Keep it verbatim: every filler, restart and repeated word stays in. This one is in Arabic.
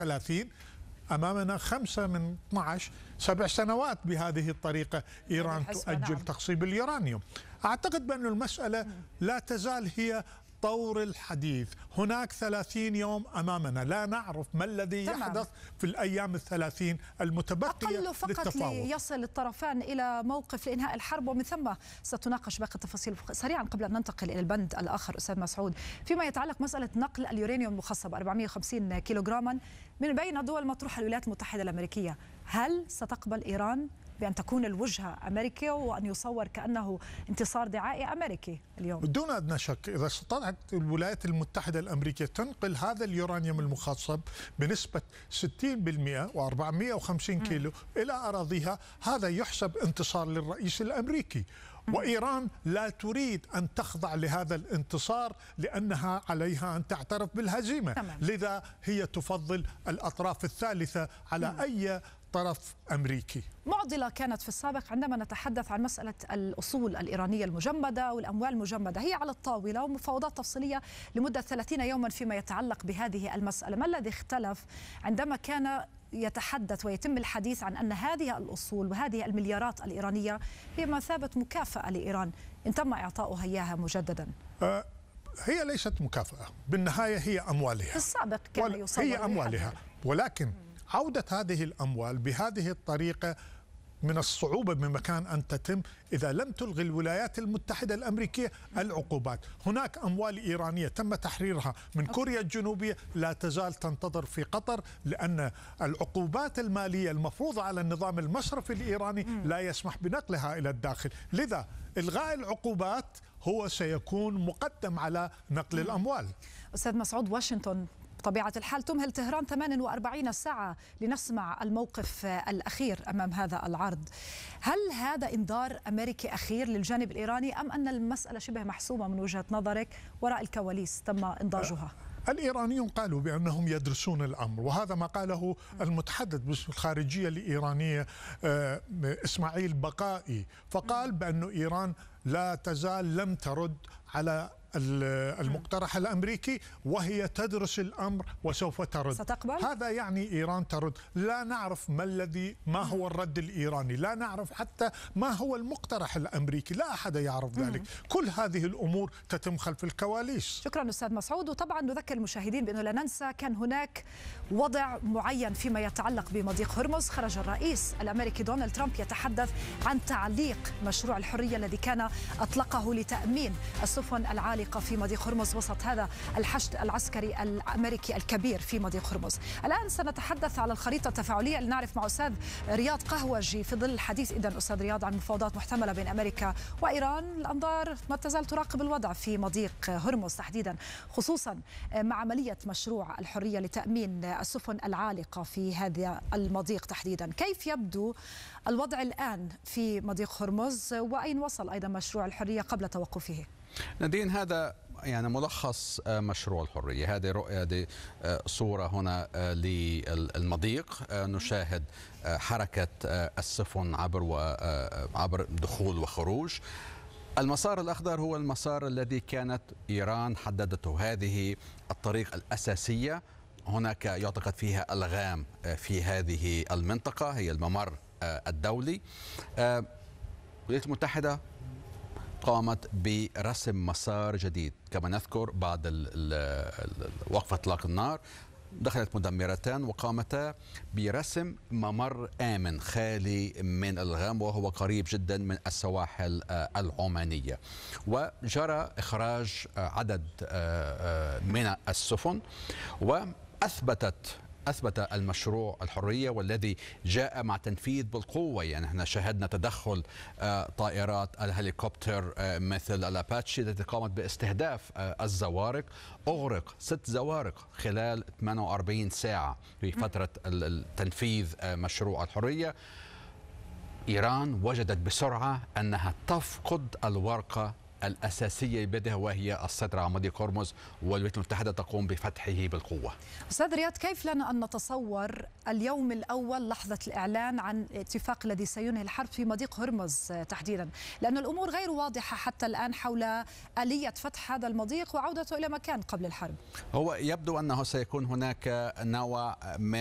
ثلاثين أمامنا خمسة من اثني عشر سبع سنوات بهذه الطريقة إيران تؤجل نعم. تخصيب اليورانيوم. أعتقد بأن المسألة لا تزال هي طور الحديث. هناك ثلاثين يوم أمامنا، لا نعرف ما الذي تمام. يحدث في الأيام الثلاثين المتبقية أقل فقط للتفاوض. ليصل الطرفان إلى موقف لإنهاء الحرب، ومن ثم ستناقش باقي التفاصيل. سريعا قبل أن ننتقل إلى البند الآخر أستاذ مسعود، فيما يتعلق مسألة نقل اليورانيوم المخصب أربعمئة وخمسين كيلوغراما من بين الدول المطروحة الولايات المتحدة الأمريكية، هل ستقبل إيران بأن تكون الوجهة أمريكية وأن يصور كأنه انتصار دعائي أمريكي اليوم؟ دون أدنى شك، إذا استطاعت الولايات المتحدة الأمريكية تنقل هذا اليورانيوم المخصب بنسبة ستين بالمئة وأربعمئة وخمسين كيلو إلى أراضيها، هذا يحسب انتصار للرئيس الأمريكي. وإيران لا تريد أن تخضع لهذا الانتصار لأنها عليها أن تعترف بالهزيمة. تمام. لذا هي تفضل الأطراف الثالثة على مم. أي طرف أمريكي. معضلة كانت في السابق عندما نتحدث عن مسألة الأصول الإيرانية المجمدة والأموال المجمدة، هي على الطاولة ومفاوضات تفصيلية لمدة ثلاثين يوما فيما يتعلق بهذه المسألة. ما الذي اختلف عندما كان يتحدث ويتم الحديث عن أن هذه الأصول وهذه المليارات الإيرانية هي مثابة مكافأة لإيران إن تم إعطاؤها إياها مجددا؟ أه هي ليست مكافأة، بالنهاية هي أموالها. في السابق كان يصور هي أموالها، ولكن عودة هذه الأموال بهذه الطريقة من الصعوبة بمكان أن تتم إذا لم تلغي الولايات المتحدة الأمريكية العقوبات. هناك أموال إيرانية تم تحريرها من كوريا الجنوبية لا تزال تنتظر في قطر، لأن العقوبات المالية المفروضة على النظام المصرفي الإيراني لا يسمح بنقلها إلى الداخل. لذا إلغاء العقوبات هو سيكون مقدم على نقل الأموال. أستاذ مسعود، واشنطن بطبيعة الحال تمهل طهران ثمانية وأربعين ساعة لنسمع الموقف الأخير أمام هذا العرض. هل هذا إنذار أمريكي أخير للجانب الإيراني أم أن المسألة شبه محسومة من وجهة نظرك وراء الكواليس تم إنضاجها؟ الإيرانيون قالوا بأنهم يدرسون الأمر، وهذا ما قاله المتحدث باسم الخارجية الإيرانية إسماعيل بقائي، فقال بأن إيران لا تزال لم ترد على المقترح الأمريكي وهي تدرس الأمر وسوف ترد. ستقبل؟ هذا يعني إيران ترد. لا نعرف ما الذي ما هو الرد الإيراني، لا نعرف حتى ما هو المقترح الأمريكي، لا أحد يعرف ذلك. كل هذه الأمور تتم خلف الكواليس. شكرا أستاذ مسعود. وطبعا نذكر المشاهدين بأنه لا ننسى كان هناك وضع معين فيما يتعلق بمضيق هرمز. خرج الرئيس الأمريكي دونالد ترامب يتحدث عن تعليق مشروع الحرية الذي كان أطلقه لتأمين السفن العالية في مضيق هرمز وسط هذا الحشد العسكري الأمريكي الكبير في مضيق هرمز. الآن سنتحدث على الخريطة التفاعلية لنعرف مع أستاذ رياض قهوجي في ظل الحديث إذن أستاذ رياض عن مفاوضات محتملة بين أمريكا وإيران. الأنظار ما تزال تراقب الوضع في مضيق هرمز تحديدا، خصوصا مع عملية مشروع الحرية لتأمين السفن العالقة في هذا المضيق تحديدا. كيف يبدو الوضع الآن في مضيق هرمز وأين وصل أيضا مشروع الحرية قبل توقفه؟ نادين، هذا يعني ملخص مشروع الحرية. هذه رؤية، هذه صورة هنا للمضيق. نشاهد حركة السفن عبر وعبر دخول وخروج. المسار الأخضر هو المسار الذي كانت إيران حددته، هذه الطريق الأساسية. هناك يعتقد فيها ألغام في هذه المنطقة، هي الممر الدولي. الولايات المتحدة قامت برسم مسار جديد، كما نذكر بعد وقف اطلاق النار دخلت مدمرتان وقامتا برسم ممر آمن خالي من الألغام وهو قريب جدا من السواحل العمانية، وجرى إخراج عدد من السفن. وأثبتت أثبت المشروع الحرية والذي جاء مع تنفيذ بالقوة. يعني احنا شاهدنا تدخل طائرات الهليكوبتر مثل الأباتشي التي قامت باستهداف الزوارق. أغرق ست زوارق خلال ثمانية وأربعين ساعة في فترة تنفيذ مشروع الحرية. إيران وجدت بسرعة أنها تفقد الورقة الأساسية بيدها وهي السيطرة على مضيق هرمز، والولايات المتحدة تقوم بفتحه بالقوة. أستاذ رياض، كيف لنا أن نتصور اليوم الأول لحظة الإعلان عن الاتفاق الذي سينهي الحرب في مضيق هرمز تحديدا؟ لأن الأمور غير واضحة حتى الآن حول آلية فتح هذا المضيق وعودته إلى ما كان قبل الحرب. هو يبدو أنه سيكون هناك نوع من